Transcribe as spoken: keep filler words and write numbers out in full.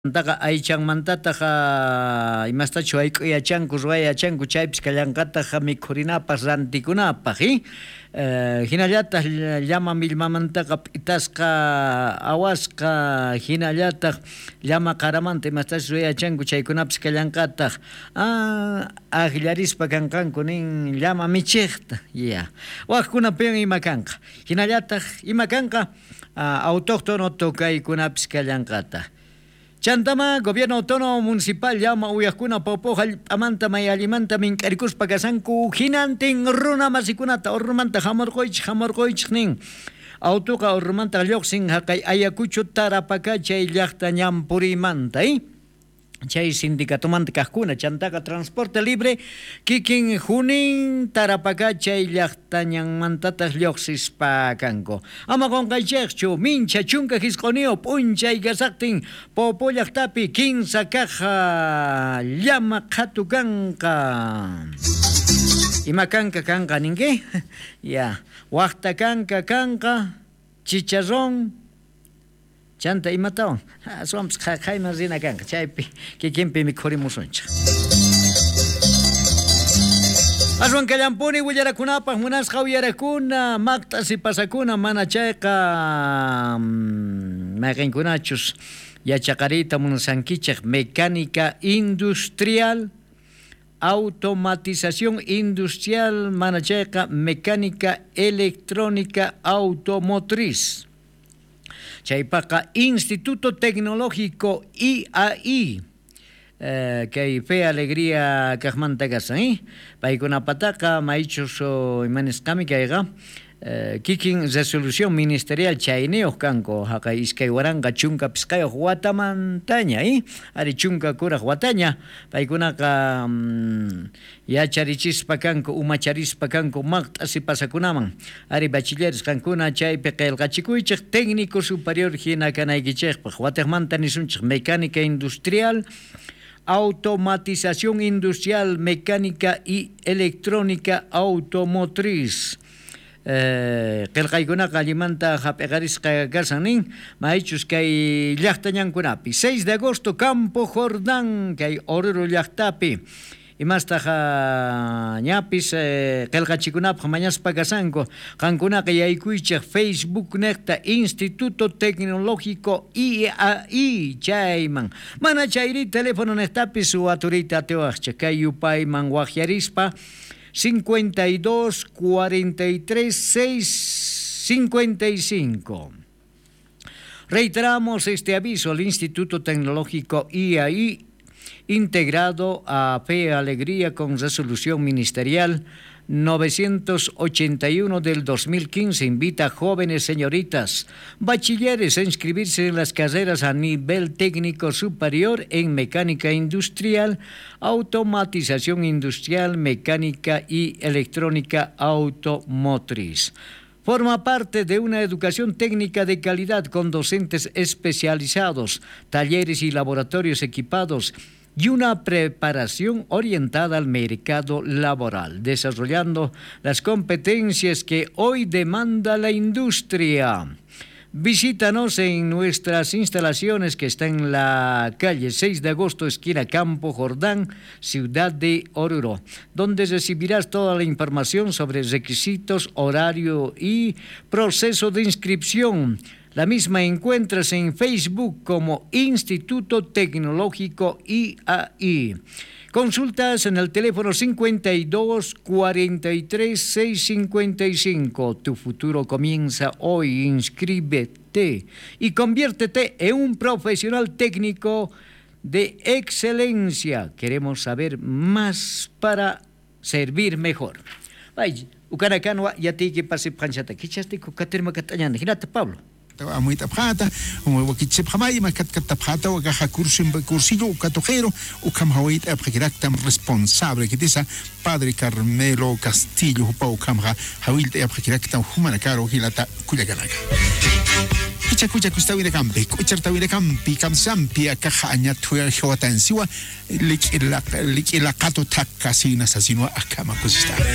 Taqa aychanmantaqa imastachu hayk'uyachanku ruwayachanku chaypis kallanqataqa mikhurinapas rantikunapaq hi eh, hinallataq llama millmamantaqa p'itasqa awasqa hinallataq llama qaramanta imastachu ruwayachanku chaykunapas kallanqataq ah, aqillarispa kanqanku nin llama michiqta ya waqkunapiwan ima kanqa hinallataq ima kanqa ah, autóctono tuqaykunapas kallanqataq. Chantama, Gobierno Autónomo Municipal llama uyakuna popoja amanta mayalimanta mink'arikuspa kasanku hinantin runa masikunata urrumanta hamurquychik hamurquychik nin autoqa urrumanta lluqsin haqay Ayacucho Tarapacá chay llaqta ñampurimanta ¿eh? Chay sindicatumanta kaqkuna chantaqa transporte libre kikin hunin Tarapacá chay llaqta ñanmantataq lluqsispa kanku ama qonqaychikchu mincha chunka hisq'uniyo p'unchay kasaqtin popo llaqtapi kinsa kaqa llama qhatu kanqa ima kanka kanqa ninki ya waqta kanka kanqa chicharrón chanta imatawan aswampas qhayman rina kanqa chaypi kikinpi mikhurimusunchik aswan kallampuni willarakunapaq munasqa willarakuna maqt'asi pasakuna mana chayqa mayqinkunachus yachaqariyta munsankichik mecánica industrial automatización industrial mana chayqa mecánica electrónica automotriz chaypaqa Instituto Tecnológico I A I eh, kay fe alegría kaqmanta kasan eh? Paykunapataqa maychus imanisqami kayqa eh, kikin resolución ministerial chayniyuq kanku haqay iskay waranqa chunka pisqayuq watamantaña eh? Ari chunka kuraq wataña paykunaqa um, yacharichispa kanku umacharispa kanku maqt'asi pasakunaman ari bachilleres kankuna chaypi qillqachikuychik técnico superior hina kanaykichikpaq watiqmanta nisunchik mecánica industrial automatización industrial mecánica y electrónica automotriz eh qillqaykunaqa allimanta hap'iqarisqa kasan nin maychus kay llaqta ñankunapi seis de agosto Campo Jordán kay Oruro llaqtapi imastaqa ñapis eh, qillqachikunapaq mañaspa kasanku qankunaqa yaykuychik Facebook neqta Instituto Tecnológico I A I chayman mana chayri teléfono neqtapis waturita atiwaqchik kay yupayman waqyarispa cincuenta y dos, cuarenta y tres, seis, cincuenta y cinco. Reiteramos este aviso al Instituto Tecnológico I A I, integrado a Fe Alegría con resolución ministerial novecientos ochenta y uno del dos mil quince, invita a jóvenes señoritas, bachilleres a inscribirse en las carreras a nivel técnico superior en mecánica industrial, automatización industrial, mecánica y electrónica automotriz. Forma parte de una educación técnica de calidad con docentes especializados, talleres y laboratorios equipados y una preparación orientada al mercado laboral, desarrollando las competencias que hoy demanda la industria. Visítanos en nuestras instalaciones que están en la calle seis de agosto, esquina Campo Jordán, ciudad de Oruro, donde recibirás toda la información sobre requisitos, horario y proceso de inscripción. La misma encuentras en Facebook como Instituto Tecnológico I A I. Consultas en el teléfono cincuenta y dos, cuarenta y tres, seis cincuenta y cinco. Tu futuro comienza hoy. Inscríbete y conviértete en un profesional técnico de excelencia. Queremos saber más para servir mejor. Vaya, ukanakanwa yatiki pasip kanchata. Kichaste kukaterma katanyana. Hinata Pablo. Muy tapjata, como que se jamás me cat cat tapjata o caja curso en cursillo o catojero o camhaoit aprecactam responsable que dice Padre Carmelo Castillo o Pau Camja, Hawil de aprecactam humana caro hilata culiacanaga. Kucha kucha kustawi de campi, kucha tawi de campi, camsampi a caja aña tuya joatansiwa, lik la lik la cato takka sin asesino a cama cosista.